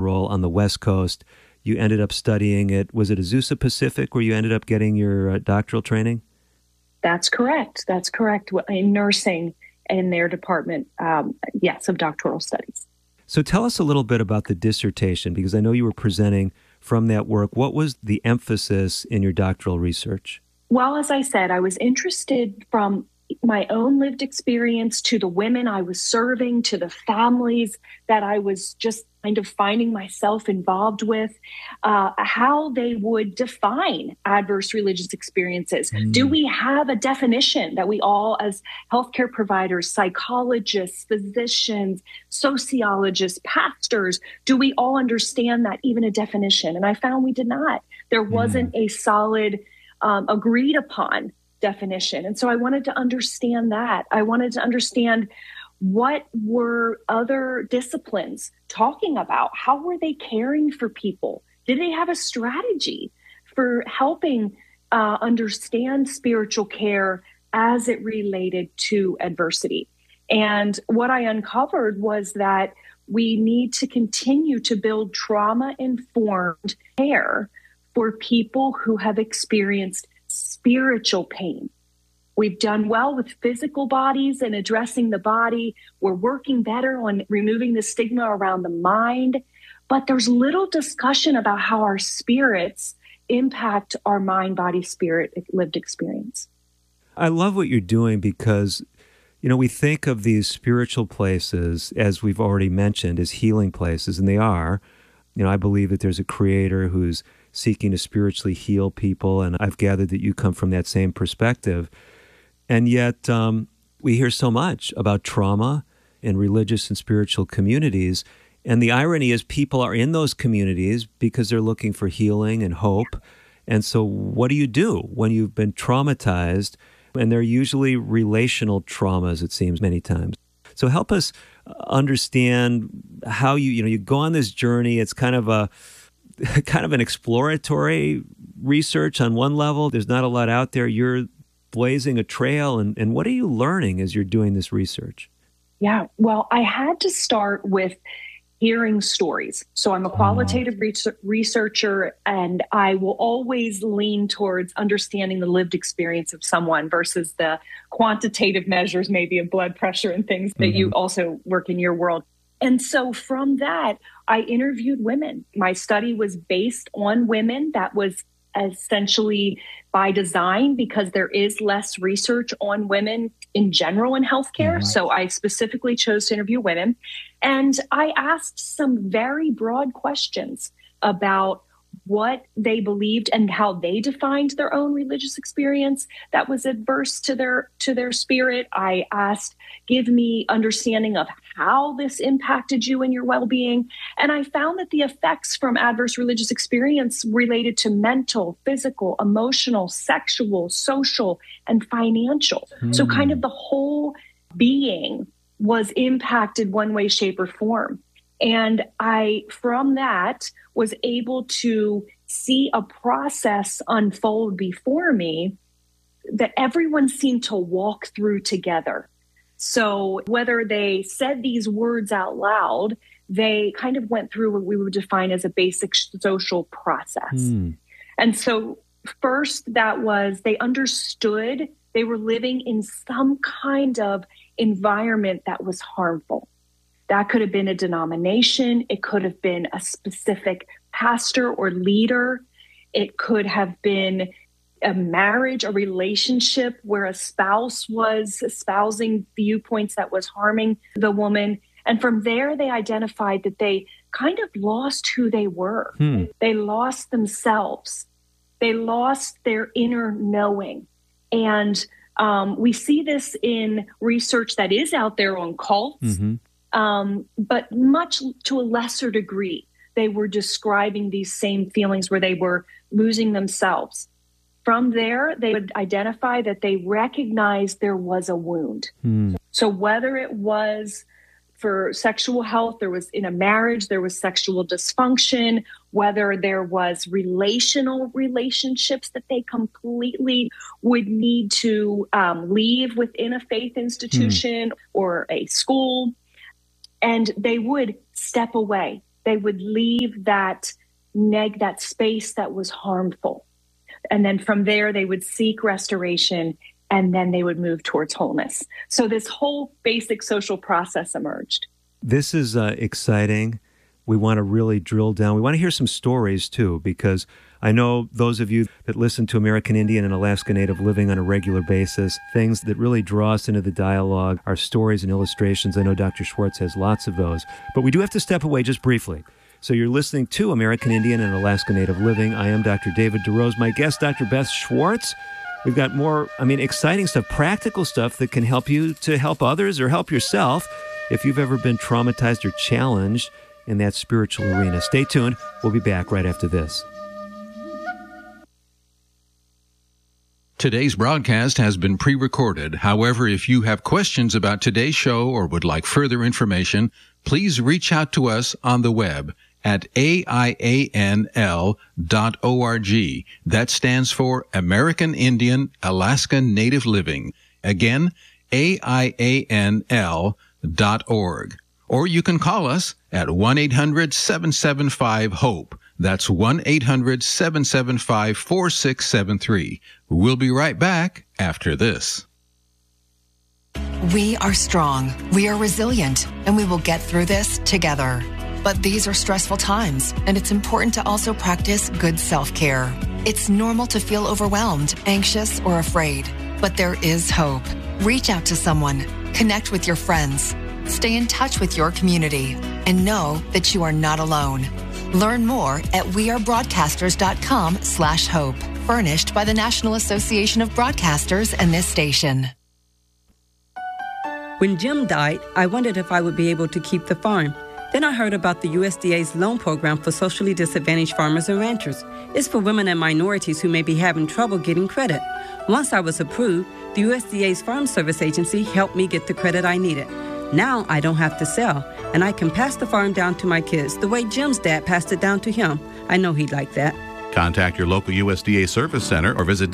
role on the West Coast. You ended up studying at, was it Azusa Pacific where you ended up getting your doctoral training? That's correct. That's correct. In nursing in their department, yes, of doctoral studies. So tell us a little bit about the dissertation, because I know you were presenting from that work. What was the emphasis in your doctoral research? Well, as I said, I was interested from my own lived experience to the women I was serving, to the families that I was just kind of finding myself involved with, how they would define adverse religious experiences. Do we have a definition that we all, as healthcare providers, psychologists, physicians, sociologists, pastors, do we all understand that, even a definition? And I found we did not. There wasn't a solid agreed upon definition. And so I wanted to understand that. I wanted to understand what were other disciplines talking about? How were they caring for people? Did they have a strategy for helping understand spiritual care as it related to adversity? And what I uncovered was that we need to continue to build trauma-informed care for people who have experienced spiritual pain. We've done well with physical bodies and addressing the body. We're working better on removing the stigma around the mind, but there's little discussion about how our spirits impact our mind, body, spirit lived experience. I love what you're doing because, you know, we think of these spiritual places, as we've already mentioned, as healing places, and they are. You know, I believe that there's a creator who's seeking to spiritually heal people, and I've gathered that you come from that same perspective. And yet we hear so much about trauma in religious and spiritual communities, and the irony is people are in those communities because they're looking for healing and hope. And so what do you do when you've been traumatized? And they're usually relational traumas, it seems, many times. So help us understand how you go on this journey. It's kind of an exploratory research on one level. There's not a lot out there. You're blazing a trail. And what are you learning as you're doing this research? Yeah, well, I had to start with hearing stories. So I'm a qualitative researcher, and I will always lean towards understanding the lived experience of someone versus the quantitative measures, maybe of blood pressure and things that you also work in your world. And so from that, I interviewed women. My study was based on women. That was essentially by design because there is less research on women in general in healthcare. So I specifically chose to interview women. And I asked some very broad questions about what they believed and how they defined their own religious experience that was adverse to their spirit. I asked, give me understanding of how this impacted you and your well-being. And I found that the effects from adverse religious experience related to mental, physical, emotional, sexual, social, and financial. So kind of the whole being was impacted one way, shape, or form. And I, from that, was able to see a process unfold before me that everyone seemed to walk through together. So whether they said these words out loud, they kind of went through what we would define as a basic social process. And so first, that was they understood they were living in some kind of environment that was harmful. That could have been a denomination. It could have been a specific pastor or leader. It could have been a marriage, a relationship where a spouse was espousing viewpoints that was harming the woman. And from there, they identified that they kind of lost who they were. They lost themselves. They lost their inner knowing. And we see this in research that is out there on cults. But much to a lesser degree, they were describing these same feelings where they were losing themselves. From there, they would identify that they recognized there was a wound. So whether it was for sexual health, there was in a marriage, there was sexual dysfunction, whether there was relational relationships that they completely would need to leave within a faith institution or a school. And they would step away. they would leave that that space that was harmful. And then from there, they would seek restoration, and then they would move towards wholeness. So this whole basic social process emerged. This is exciting. We want to really drill down. We want to hear some stories, too, because I know those of you that listen to American Indian and Alaska Native Living on a regular basis, things that really draw us into the dialogue are stories and illustrations. I know Dr. Schwartz has lots of those. But we do have to step away just briefly. So you're listening to American Indian and Alaska Native Living. I am Dr. David DeRose. My guest, Dr. Beth Schwartz. We've got more, exciting stuff, practical stuff that can help you to help others or help yourself if you've ever been traumatized or challenged in that spiritual arena. Stay tuned. We'll be back right after this. Today's broadcast has been pre-recorded. However, if you have questions about today's show or would like further information, please reach out to us on the web at AIANL.org. That stands for American Indian Alaska Native Living. Again, AIANL.org. Or you can call us at 1-800-775-HOPE. That's 1-800-775-4673. We'll be right back after this. We are strong, we are resilient, and we will get through this together. But these are stressful times, and it's important to also practice good self-care. It's normal to feel overwhelmed, anxious, or afraid, but there is hope. Reach out to someone, connect with your friends, stay in touch with your community, and know that you are not alone. Learn more at wearebroadcasters.com/hope, furnished by the National Association of Broadcasters and this station. When Jim died, I wondered if I would be able to keep the farm. Then I heard about the USDA's loan program for socially disadvantaged farmers and ranchers. It's for women and minorities who may be having trouble getting credit. Once I was approved, the USDA's Farm Service Agency helped me get the credit I needed. Now I don't have to sell, and I can pass the farm down to my kids the way Jim's dad passed it down to him. I know he'd like that. Contact your local USDA Service Center or visit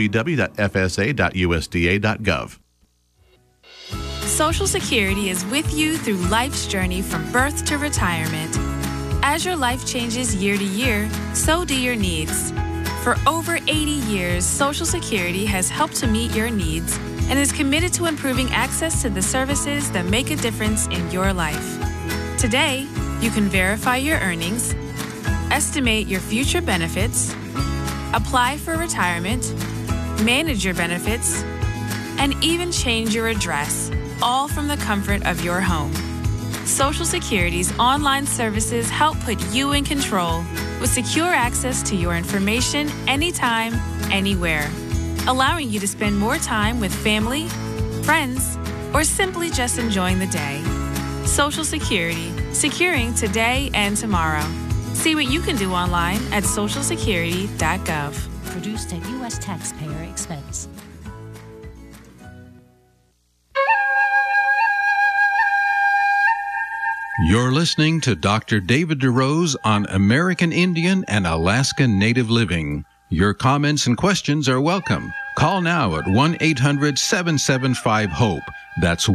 www.fsa.usda.gov. Social Security is with you through life's journey from birth to retirement. As your life changes year to year, so do your needs. For over 80 years, Social Security has helped to meet your needs and is committed to improving access to the services that make a difference in your life. Today, you can verify your earnings, estimate your future benefits, apply for retirement, manage your benefits, and even change your address, all from the comfort of your home. Social Security's online services help put you in control with secure access to your information anytime, anywhere, allowing you to spend more time with family, friends, or simply just enjoying the day. Social Security, securing today and tomorrow. See what you can do online at socialsecurity.gov. Produced at U.S. taxpayer expense. You're listening to Dr. David DeRose on American Indian and Alaska Native Living. Your comments and questions are welcome. Call now at 1-800-775-HOPE. That's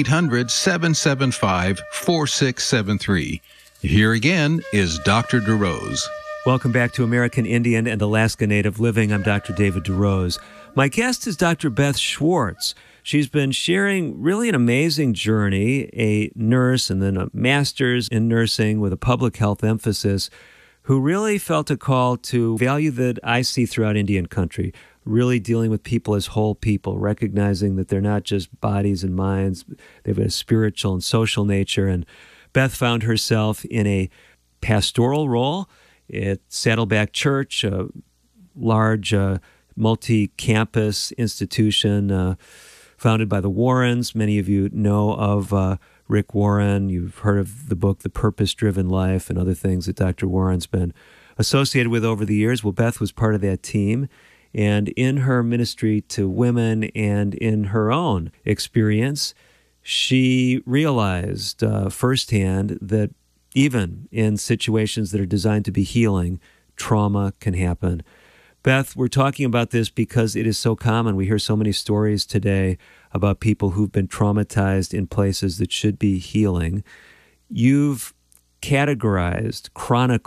1-800-775-4673. Here again is Dr. DeRose. Welcome back to American Indian and Alaska Native Living. I'm Dr. David DeRose. My guest is Dr. Beth Schwartz. She's been sharing really an amazing journey, a nurse and then a master's in nursing with a public health emphasis, who really felt a call to value that I see throughout Indian country, really dealing with people as whole people, recognizing that they're not just bodies and minds, they've got a spiritual and social nature. And Beth found herself in a pastoral role at Saddleback Church, a large multi-campus institution founded by the Warrens. Many of you know of Rick Warren. You've heard of the book, The Purpose-Driven Life, and other things that Dr. Warren's been associated with over the years. Well, Beth was part of that team. And in her ministry to women and in her own experience, she realized firsthand that even in situations that are designed to be healing, trauma can happen. Beth, we're talking about this because it is so common. We hear so many stories today about people who've been traumatized in places that should be healing. You've categorized chronic